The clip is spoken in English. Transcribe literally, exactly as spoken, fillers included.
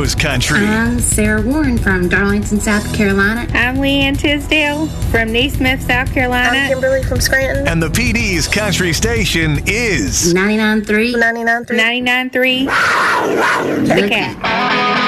knows country. I'm Sarah Warren from Darlington, South Carolina. I'm Leanne Tisdale from Neesmith, South Carolina. I'm Kimberly from Scranton. And the P D's country station is ninety-nine point three. ninety-nine point three. ninety-nine point three. The Cat.